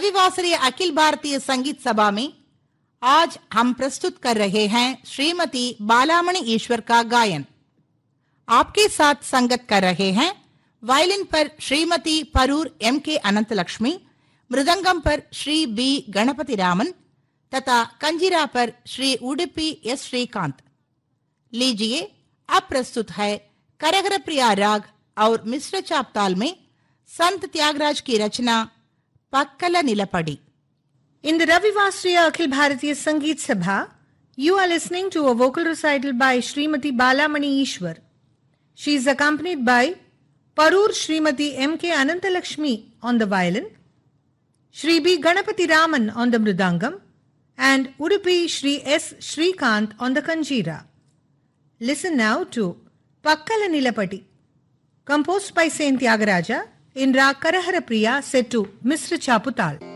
रविवासरीय अखिल भारतीय संगीत सभा में आज हम प्रस्तुत कर रहे हैं श्रीमती बालामणि ईश्वर का गायन। आपके साथ संगत कर रहे हैं वायलिन पर श्रीमती परूर एम के अनंत लक्ष्मी, मृदंगम पर श्री बी गणपति रामन तथा कंजीरा पर श्री उडुपी एस श्रीकांत। लीजिए, अब प्रस्तुत है करहर प्रिया राग और मिश्र चापताल में संत त्यागराज की रचना पक्कल निलपड़ी। In the Ravivasriya Akhil Bharatiya Sangeet Sabha, you are listening to a vocal recital by Srimati Balamani Ishwar. She is accompanied by Parur Srimati M. K. Anantalakshmi on the violin, Shri B. Ganapati Raman on the mridangam, and Udupi Shri S. Shrikant on the kanjira. Listen now to Pakkala Nilapati, composed by Saint Tyagaraja in Raag Karahara Priya set to Misra Chaputal.